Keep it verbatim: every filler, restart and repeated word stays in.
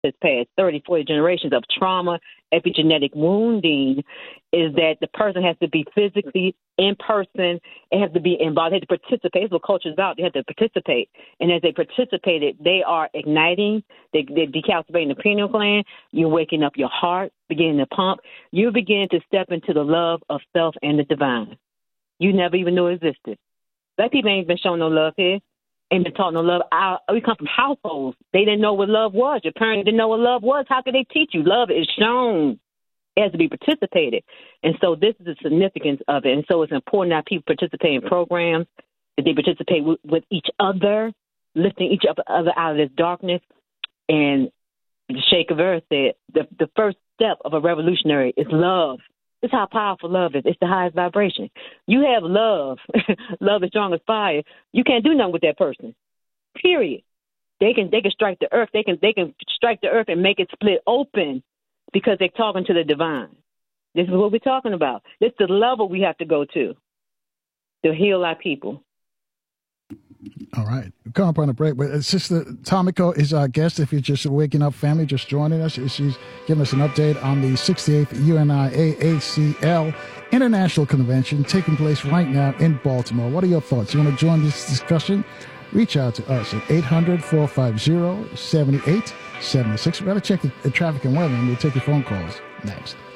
has passed thirty, forty generations of trauma, epigenetic wounding, is that the person has to be physically in person. They have to be involved. They have to participate. That's what culture is about. They have to participate. And as they participated, they are igniting. They, they're decalculating the pineal gland. You're waking up your heart, beginning to pump. You're beginning to step into the love of self and the divine. You never even knew it existed. Black people ain't been shown no love here. Ain't been taught no love. Our, we come from households. They didn't know what love was. Your parents didn't know what love was. How could they teach you? Love is shown. It has to be participated. And so this is the significance of it. And so it's important that people participate in programs, that they participate with, with each other, lifting each other out of this darkness. And the Sheikh of Earth said the, the first step of a revolutionary is love. This is how powerful love is. It's the highest vibration. You have love. Love is strong as fire. You can't do nothing with that person. Period. They can they can strike the earth. They can they can strike the earth and make it split open because they're talking to the divine. This is what we're talking about. This is the level we have to go to to heal our people. All right. Come up on a break. But Sister Tomiko is our guest. If you're just waking up, family, just joining us, she's giving us an update on the sixty-eighth U N I A A C L International Convention taking place right now in Baltimore. What are your thoughts? You want to join this discussion? Reach out to us at eight hundred, four five zero, seven eight seven six. We've got to check the, the traffic and weather, and we'll take your phone calls next.